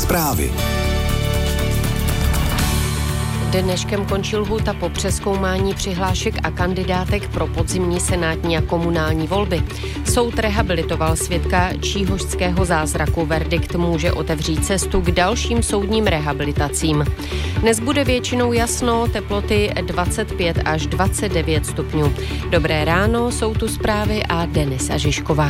Zprávy. Dneškem končí lhůta po přezkoumání přihlášek a kandidátek pro podzimní senátní a komunální volby. Soud rehabilitoval svědka číhošského zázraku. Verdikt může otevřít cestu k dalším soudním rehabilitacím. Dnes bude většinou jasno, teploty 25 až 29 stupňů. Dobré ráno, jsou tu zprávy a Denisa Žižková.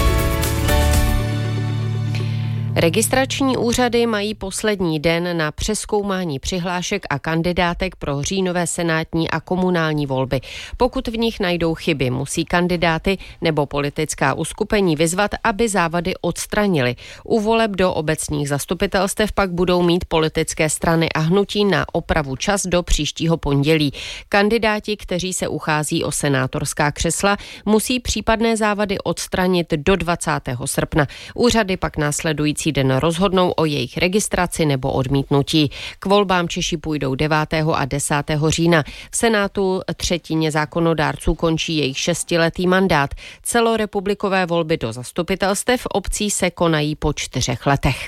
Registrační úřady mají poslední den na přezkoumání přihlášek a kandidátek pro říjnové senátní a komunální volby. Pokud v nich najdou chyby, musí kandidáty nebo politická uskupení vyzvat, aby závady odstranili. U voleb do obecních zastupitelstev pak budou mít politické strany a hnutí na opravu čas do příštího pondělí. Kandidáti, kteří se uchází o senátorská křesla, musí případné závady odstranit do 20. srpna. Úřady pak následující den rozhodnou o jejich registraci nebo odmítnutí. K volbám Češi půjdou 9. a 10. října. V Senátu třetině zákonodárců končí jejich 6letý mandát. Celorepublikové volby do zastupitelstev obcí se konají po 4 letech.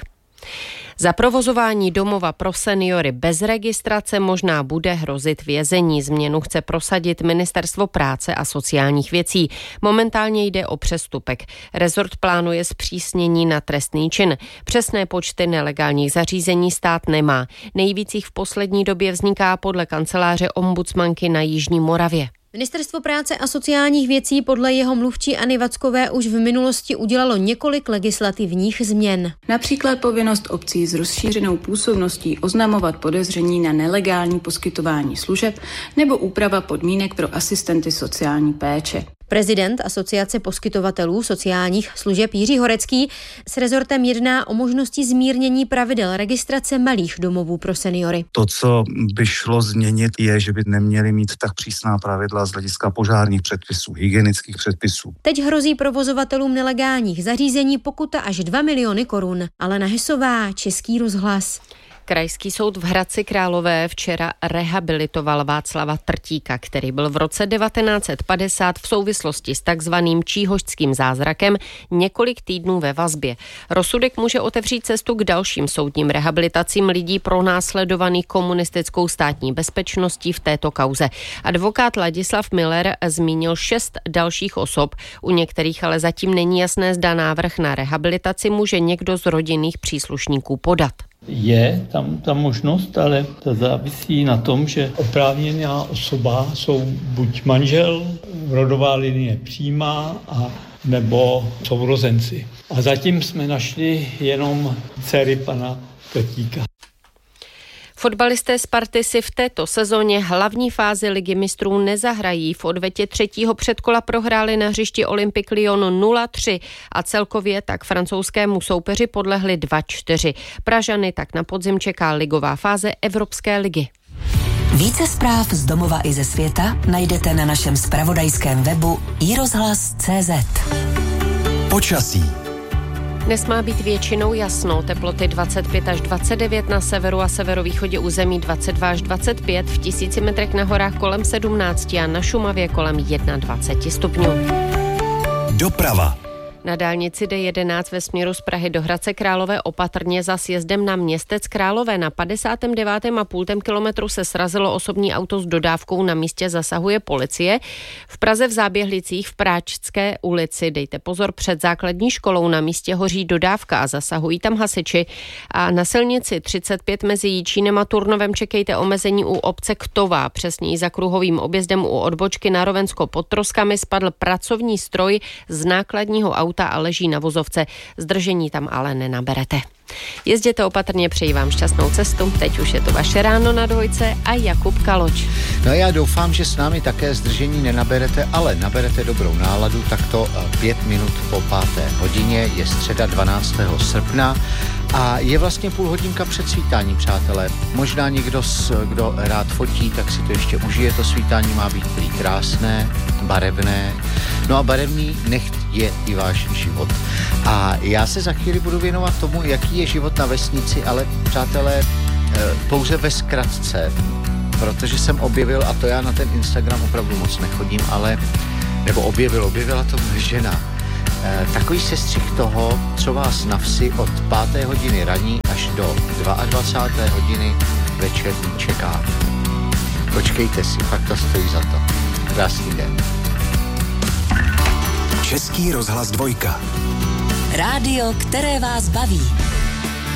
Za provozování domova pro seniory bez registrace možná bude hrozit vězení. Změnu chce prosadit Ministerstvo práce a sociálních věcí. Momentálně jde o přestupek. Rezort plánuje zpřísnění na trestný čin. Přesné počty nelegálních zařízení stát nemá. Nejvíc jich v poslední době vzniká podle kanceláře ombudsmanky na Jižní Moravě. Ministerstvo práce a sociálních věcí podle jeho mluvčí Anny Vackové už v minulosti udělalo několik legislativních změn. Například povinnost obcí s rozšířenou působností oznamovat podezření na nelegální poskytování služeb nebo úprava podmínek pro asistenty sociální péče. Prezident Asociace poskytovatelů sociálních služeb Jiří Horecký s rezortem jedná o možnosti zmírnění pravidel registrace malých domovů pro seniory. To, co by šlo změnit, je, že by neměli mít tak přísná pravidla z hlediska požárních předpisů, hygienických předpisů. Teď hrozí provozovatelům nelegálních zařízení pokuta až 2 miliony korun. Alena Hesová, Český rozhlas. Krajský soud v Hradci Králové včera rehabilitoval Václava Trtíka, který byl v roce 1950 v souvislosti s takzvaným číhošským zázrakem několik týdnů ve vazbě. Rozsudek může otevřít cestu k dalším soudním rehabilitacím lidí pronásledovaných komunistickou státní bezpečností v této kauze. Advokát Ladislav Miller zmínil 6 dalších osob. U některých ale zatím není jasné, zda návrh na rehabilitaci může někdo z rodinných příslušníků podat. Je tam ta možnost, ale to závisí na tom, že oprávněná osoba jsou buď manžel, rodová linie přímá, a nebo sourozenci. A zatím jsme našli jenom dcery pana Trtíka. Fotbalisté Sparty si v této sezóně hlavní fázi Ligy mistrů nezahrají. V odvetě 3. předkola prohráli na hřišti Olympique Lyon 0-3 a celkově tak francouzskému soupeři podlehli 2-4. Pražany tak na podzim čeká ligová fáze Evropské ligy. Více zpráv z domova i ze světa najdete na našem zpravodajském webu iRozhlas.cz. Počasí. Dnes má být většinou jasno, teploty 25 až 29 na severu a severovýchodě území 22 až 25, v 1000 metrech na horách kolem 17 a na Šumavě kolem 21 stupňů. Doprava. Na dálnici D11 ve směru z Prahy do Hradce Králové opatrně za sjezdem na Městec Králové. Na 59,5 kilometru se srazilo osobní auto s dodávkou, na místě zasahuje policie. V Praze v Záběhlicích v Práčské ulici dejte pozor, před základní školou na místě hoří dodávka a zasahují tam hasiči. A na silnici 35 mezi Jičínem a Turnovem čekejte omezení u obce Ktová. Přesněji za kruhovým objezdem u odbočky na Rovensko pod Troskami spadl pracovní stroj z nákladního auta a leží na vozovce. Zdržení tam ale nenaberete. Jezděte opatrně, přeji vám šťastnou cestu. Teď už je to vaše ráno na Dvojce a Jakub Kaloč. No já doufám, že s námi také zdržení nenaberete, ale naberete dobrou náladu. Takto 5 minut po 5. hodině je středa 12. srpna a je vlastně půl hodinka před svítáním, přátelé. Možná někdo, kdo rád fotí, tak si to ještě užije. To svítání má být prý krásné, barevné. No a barevný nechť je i váš život. A já se za chvíli budu věnovat tomu, jaký je život na vesnici, ale přátelé, pouze ve zkratce, protože jsem objevil, a to já na ten Instagram opravdu moc nechodím, ale, nebo objevila to žena, takový sestřih toho, co vás na vsi od 5. hodiny raní až do 22. hodiny večerní čeká. Počkejte si, fakt to stojí za to. Krásný den. Český rozhlas 2. Rádio, které vás baví.